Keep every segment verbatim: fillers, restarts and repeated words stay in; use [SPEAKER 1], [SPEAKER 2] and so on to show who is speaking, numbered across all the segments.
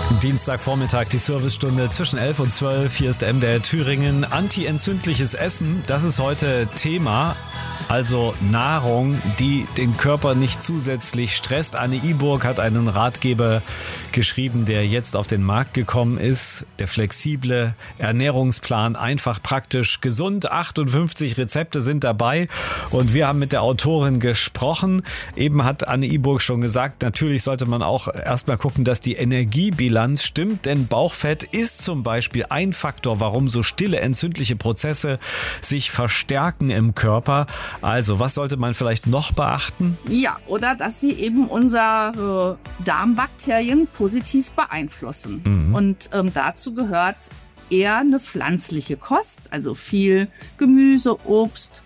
[SPEAKER 1] Dienstagvormittag, die Servicestunde zwischen elf und zwölf. Hier ist M D R Thüringen. Anti-entzündliches Essen, das ist heute Thema. Also Nahrung, die den Körper nicht zusätzlich stresst. Anne Iburg hat einen Ratgeber geschrieben, der jetzt auf den Markt gekommen ist. Der flexible Ernährungsplan, einfach praktisch gesund. achtundfünfzig Rezepte sind dabei und wir haben mit der Autorin gesprochen. Eben hat Anne Iburg schon gesagt, natürlich sollte man auch erstmal gucken, dass die Energiebilanz stimmt, denn Bauchfett ist zum Beispiel ein Faktor, warum so stille entzündliche Prozesse sich verstärken im Körper. Also, was sollte man vielleicht noch beachten?
[SPEAKER 2] Ja, oder dass sie eben unsere Darmbakterien positiv beeinflussen. Mhm. Und ähm, dazu gehört eher eine pflanzliche Kost, also viel Gemüse, Obst,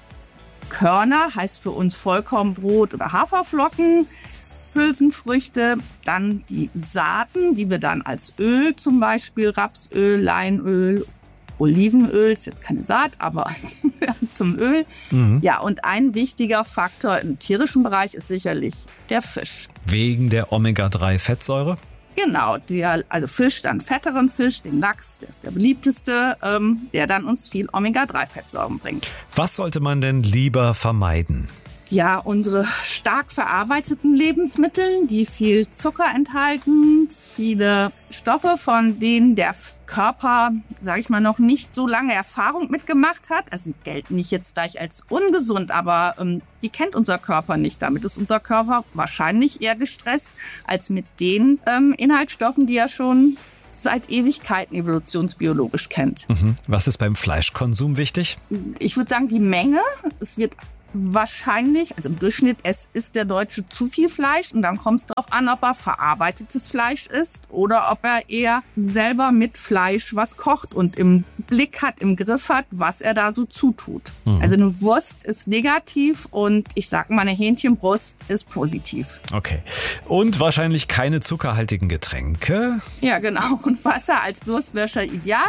[SPEAKER 2] Körner, heißt für uns Vollkornbrot oder Haferflocken, Hülsenfrüchte, dann die Saaten, die wir dann als Öl, zum Beispiel Rapsöl, Leinöl, Olivenöl, ist jetzt keine Saat, aber zum Öl. Mhm. Ja, und ein wichtiger Faktor im tierischen Bereich ist sicherlich der Fisch.
[SPEAKER 1] Wegen der Omega drei Fettsäure?
[SPEAKER 2] Genau, der, also Fisch, dann fetteren Fisch, den Lachs, der ist der beliebteste, ähm, der dann uns viel Omega drei Fettsäuren bringt.
[SPEAKER 1] Was sollte man denn lieber vermeiden?
[SPEAKER 2] Ja, unsere stark verarbeiteten Lebensmittel, die viel Zucker enthalten, viele Stoffe, von denen der Körper, sage ich mal, noch nicht so lange Erfahrung mitgemacht hat. Also sie gelten nicht jetzt gleich als ungesund, aber ähm, die kennt unser Körper nicht. Damit ist unser Körper wahrscheinlich eher gestresst als mit den ähm, Inhaltsstoffen, die er schon seit Ewigkeiten evolutionsbiologisch kennt.
[SPEAKER 1] Mhm. Was ist beim Fleischkonsum wichtig?
[SPEAKER 2] Ich würde sagen, die Menge. Es wird wahrscheinlich, also im Durchschnitt es ist der Deutsche zu viel Fleisch und dann kommt es darauf an, ob er verarbeitetes Fleisch isst oder ob er eher selber mit Fleisch was kocht und im Blick hat, im Griff hat, was er da so zutut. Mhm. Also eine Wurst ist negativ und ich sag mal, eine Hähnchenbrust ist positiv.
[SPEAKER 1] Okay. Und wahrscheinlich keine zuckerhaltigen Getränke?
[SPEAKER 2] Ja, genau. Und Wasser als Durstlöscher ideal.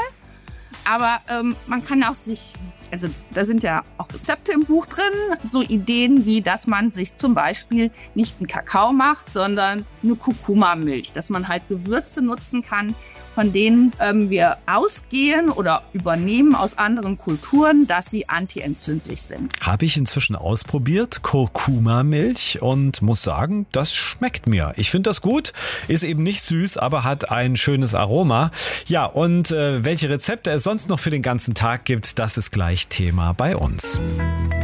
[SPEAKER 2] Aber ähm, man kann auch sich, also da sind ja auch Rezepte im Buch drin, so Ideen wie, dass man sich zum Beispiel nicht einen Kakao macht, sondern eine Kurkuma-Milch, dass man halt Gewürze nutzen kann, von denen ähm, wir ausgehen oder übernehmen aus anderen Kulturen, dass sie antientzündlich sind.
[SPEAKER 1] Habe ich inzwischen ausprobiert, Kurkuma-Milch, und muss sagen, das schmeckt mir. Ich finde das gut, ist eben nicht süß, aber hat ein schönes Aroma. Ja, und äh, welche Rezepte es sonst noch für den ganzen Tag gibt, das ist gleich Thema bei uns.